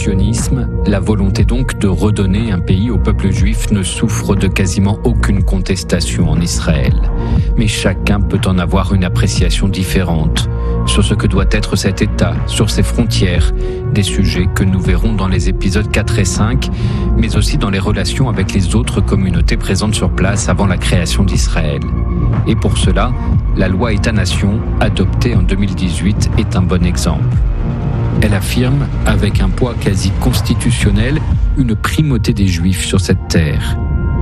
sionisme, la volonté donc de redonner un pays au peuple juif ne souffre de quasiment aucune contestation en Israël. Mais chacun peut en avoir une appréciation différente sur ce que doit être cet État, sur ses frontières, des sujets que nous verrons dans les épisodes 4 et 5, mais aussi dans les relations avec les autres communautés présentes sur place avant la création d'Israël. Et pour cela, la loi État-nation, adoptée en 2018, est un bon exemple. Elle affirme, avec un poids quasi constitutionnel, une primauté des Juifs sur cette terre.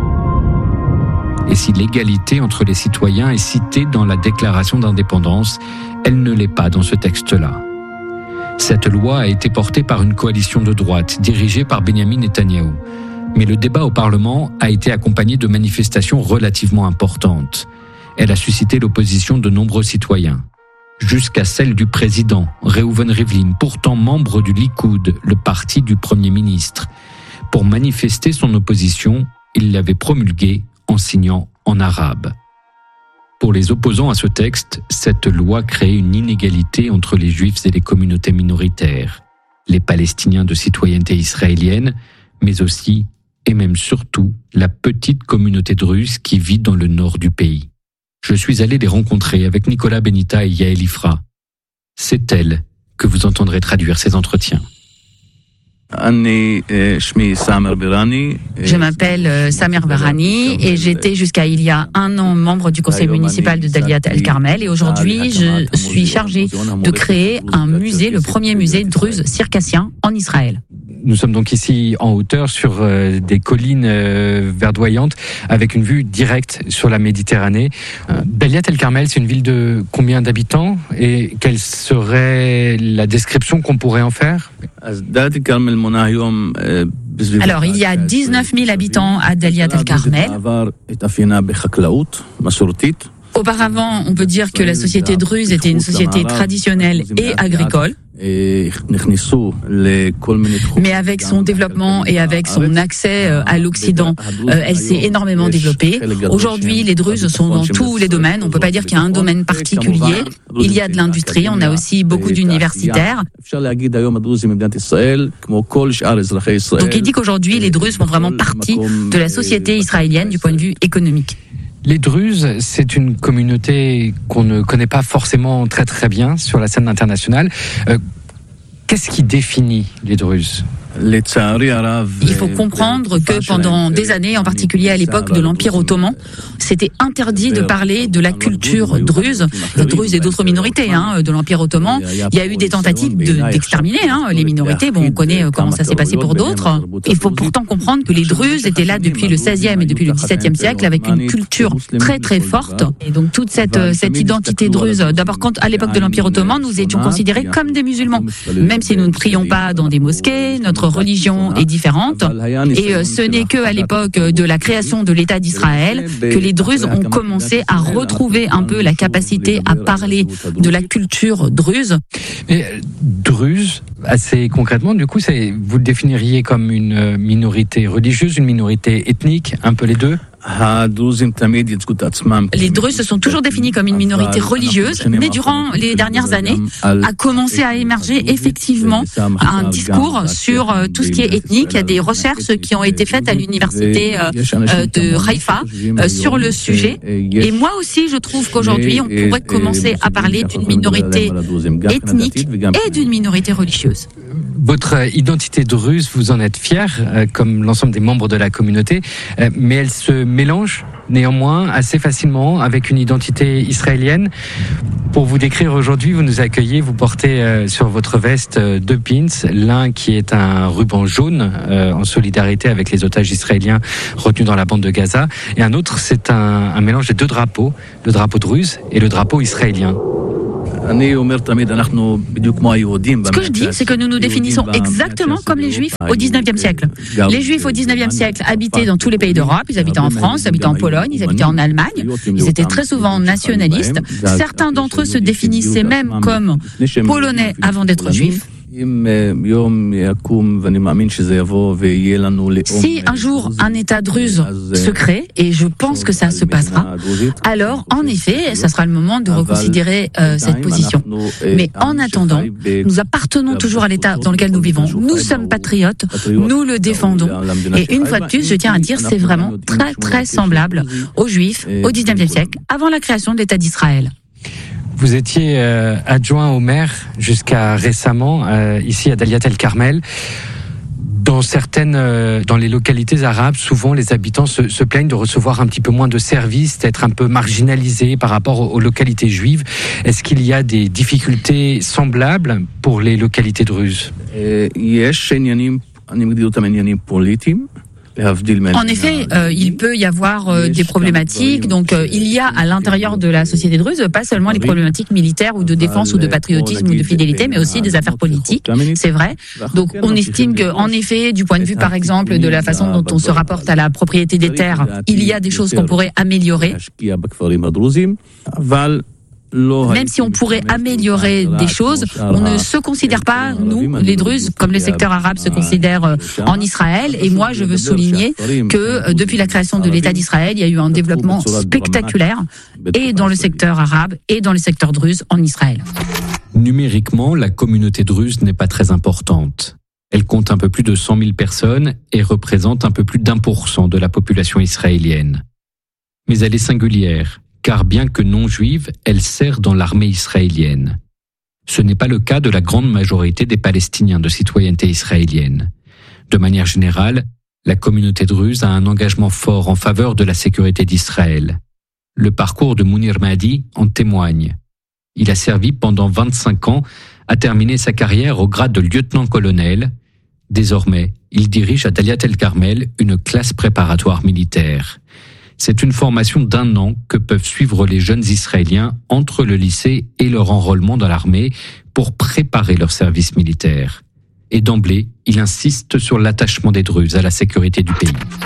Et si l'égalité entre les citoyens est citée dans la déclaration d'indépendance, elle ne l'est pas dans ce texte-là. Cette loi a été portée par une coalition de droite, dirigée par Benyamin Netanyahou. Mais le débat au Parlement a été accompagné de manifestations relativement importantes. Elle a suscité l'opposition de nombreux citoyens, jusqu'à celle du président, Reuven Rivlin, pourtant membre du Likoud, le parti du Premier ministre. Pour manifester son opposition, il l'avait promulguée en signant en arabe. Pour les opposants à ce texte, cette loi crée une inégalité entre les Juifs et les communautés minoritaires, les Palestiniens de citoyenneté israélienne, mais aussi, et même surtout, la petite communauté druze qui vit dans le nord du pays. Je suis allé les rencontrer avec Nicolas Benita et Yael Ifra. C'est elle que vous entendrez traduire ces entretiens. Je m'appelle Samer Barani et j'étais jusqu'à il y a un an membre du conseil municipal de Daliat El-Carmel et aujourd'hui je suis chargé de créer un musée, le premier musée druze circassien en Israël. Nous sommes donc ici en hauteur sur des collines verdoyantes avec une vue directe sur la Méditerranée. Daliat El-Carmel, c'est une ville de combien d'habitants et quelle serait la description qu'on pourrait en faire ? Alors, il y a 19 000 habitants à Daliat El-Carmel. Auparavant, on peut dire que la société druze était une société traditionnelle et agricole. Mais avec son développement et avec son accès à l'Occident, elle s'est énormément développée. Aujourd'hui, les Druzes sont dans tous les domaines. On ne peut pas dire qu'il y a un domaine particulier. Il y a de l'industrie, on a aussi beaucoup d'universitaires. Donc il dit qu'aujourd'hui, les Druzes font vraiment partie de la société israélienne du point de vue économique. Les Druzes, c'est une communauté qu'on ne connaît pas forcément très très bien sur la scène internationale. Qu'est-ce qui définit les Druzes ? Il faut comprendre que pendant des années, en particulier à l'époque de l'Empire ottoman, c'était interdit de parler de la culture druze, et d'autres minorités de l'Empire ottoman. Il y a eu des tentatives d'exterminer les minorités. Bon, on connaît comment ça s'est passé pour d'autres. Il faut pourtant comprendre que les Druzes étaient là depuis le XVIe et depuis le XVIIe siècle avec une culture très très forte. Et donc toute cette identité druze, d'abord quand à l'époque de l'Empire ottoman, nous étions considérés comme des musulmans. Même si nous ne prions pas dans des mosquées, notre religion est différente. Et ce n'est qu'à l'époque de la création de l'État d'Israël que les Druzes ont commencé à retrouver un peu la capacité à parler de la culture druze. Et druze, assez concrètement, du coup, vous le définiriez comme une minorité religieuse, une minorité ethnique, un peu les deux ? Les Druzes se sont toujours définis comme une minorité religieuse, mais durant les dernières années, a commencé à émerger effectivement un discours sur tout ce qui est ethnique. Il y a des recherches qui ont été faites à l'université de Haïfa sur le sujet. Et moi aussi, je trouve qu'aujourd'hui, on pourrait commencer à parler d'une minorité ethnique et d'une minorité religieuse. Votre identité druze, vous en êtes fier, comme l'ensemble des membres de la communauté, mais elle se mélange néanmoins assez facilement avec une identité israélienne. Pour vous décrire aujourd'hui, vous nous accueillez, vous portez sur votre veste deux pins, l'un qui est un ruban jaune en solidarité avec les otages israéliens retenus dans la bande de Gaza, et un autre, c'est un mélange des deux drapeaux, le drapeau druze et le drapeau israélien. Ce que je dis, c'est que nous nous définissons exactement comme les Juifs au XIXe siècle. Les Juifs au XIXe siècle habitaient dans tous les pays d'Europe, ils habitaient en France, ils habitaient en Pologne, ils habitaient en Allemagne, ils étaient très souvent nationalistes. Certains d'entre eux se définissaient même comme polonais avant d'être juifs. Si un jour un État druze se crée, et je pense que ça se passera, alors en effet, ça sera le moment de reconsidérer cette position. Mais en attendant, nous appartenons toujours à l'État dans lequel nous vivons. Nous sommes patriotes, nous le défendons. Et une fois de plus, je tiens à dire, c'est vraiment très très semblable aux Juifs au XIXe siècle, avant la création de l'État d'Israël. Vous étiez adjoint au maire jusqu'à récemment, ici à Daliat El-Carmel. Dans les localités arabes, souvent les habitants se plaignent de recevoir un petit peu moins de services, d'être un peu marginalisés par rapport aux localités juives. Est-ce qu'il y a des difficultés semblables pour les localités druzes? En effet, il peut y avoir des problématiques. Donc, il y a à l'intérieur de la société druze pas seulement les problématiques militaires ou de défense ou de patriotisme ou de fidélité, mais aussi des affaires politiques. C'est vrai. Donc, on estime qu'en effet, du point de vue, par exemple, de la façon dont on se rapporte à la propriété des terres, il y a des choses qu'on pourrait améliorer. Même si on pourrait améliorer des choses, on ne se considère pas, nous, les Druzes, comme le secteur arabe se considère en Israël. Et moi, je veux souligner que depuis la création de l'État d'Israël, il y a eu un développement spectaculaire, et dans le secteur arabe, et dans le secteur druze en Israël. Numériquement, la communauté druze n'est pas très importante. Elle compte un peu plus de 100 000 personnes et représente un peu plus d'1% de la population israélienne. Mais elle est singulière, car bien que non juive, elle sert dans l'armée israélienne. Ce n'est pas le cas de la grande majorité des Palestiniens de citoyenneté israélienne. De manière générale, la communauté druze a un engagement fort en faveur de la sécurité d'Israël. Le parcours de Mounir Mahdi en témoigne. Il a servi pendant 25 ans, a terminé sa carrière au grade de lieutenant-colonel. Désormais, il dirige à Daliat El-Carmel une classe préparatoire militaire. C'est une formation d'1 an que peuvent suivre les jeunes Israéliens entre le lycée et leur enrôlement dans l'armée pour préparer leur service militaire. Et d'emblée, il insiste sur l'attachement des Druzes à la sécurité du pays.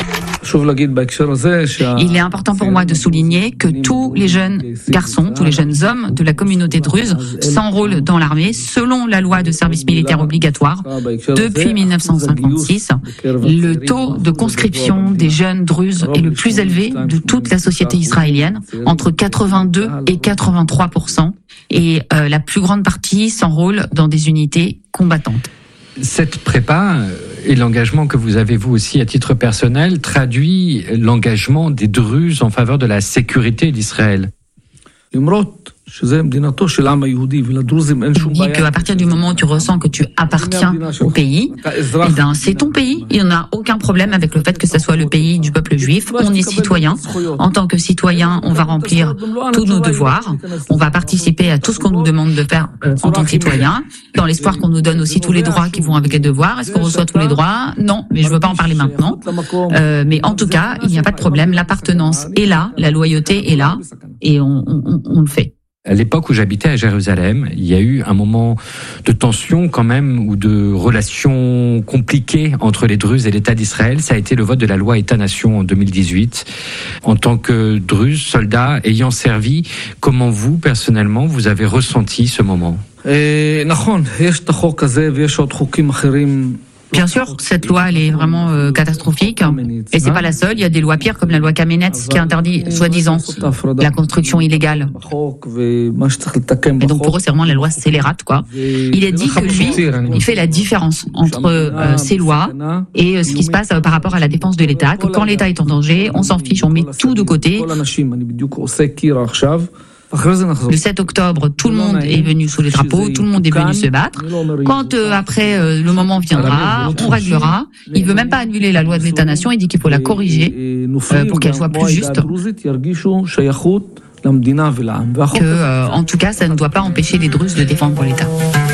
Il est important pour moi de souligner que tous les jeunes garçons, tous les jeunes hommes de la communauté druze s'enrôlent dans l'armée selon la loi de service militaire obligatoire. Depuis 1956, le taux de conscription des jeunes druzes est le plus élevé de toute la société israélienne, entre 82 et 83%. Et la plus grande partie s'enrôle dans des unités combattantes. Cette prépa et l'engagement que vous avez vous aussi à titre personnel traduit l'engagement des Druzes en faveur de la sécurité d'Israël. On dit qu'à partir du moment où tu ressens que tu appartiens au pays, eh bien, c'est ton pays. Il n'y en a aucun problème avec le fait que ce soit le pays du peuple juif. On est citoyen. En tant que citoyen, on va remplir tous nos devoirs. On va participer à tout ce qu'on nous demande de faire en tant que citoyen, dans l'espoir qu'on nous donne aussi tous les droits qui vont avec les devoirs. Est-ce qu'on reçoit tous les droits? Non, mais je ne veux pas en parler maintenant. Mais en tout cas, il n'y a pas de problème. L'appartenance est là, la loyauté est là, et on le fait. À l'époque où j'habitais à Jérusalem, il y a eu un moment de tension quand même, ou de relations compliquées entre les Druzes et l'État d'Israël. Ça a été le vote de la loi État-nation en 2018. En tant que Druze, soldat, ayant servi, comment vous, personnellement, vous avez ressenti ce moment? Bien sûr, cette loi, elle est vraiment catastrophique. Et c'est pas la seule. Il y a des lois pires, comme la loi Kamenetz, qui interdit, soi-disant, la construction illégale. Et donc, pour eux, c'est vraiment la loi scélérate, quoi. Il est dit que lui, il fait la différence entre ces lois et ce qui se passe par rapport à la défense de l'État. Que quand l'État est en danger, on s'en fiche, on met tout de côté. Le 7 octobre, tout le monde est venu sous les drapeaux, tout le monde est venu se battre. Quand après le moment viendra, on réglera. Il veut même pas annuler la loi de l'État-nation, il dit qu'il faut la corriger pour qu'elle soit plus juste. En tout cas, ça ne doit pas empêcher les Druzes de défendre l'État.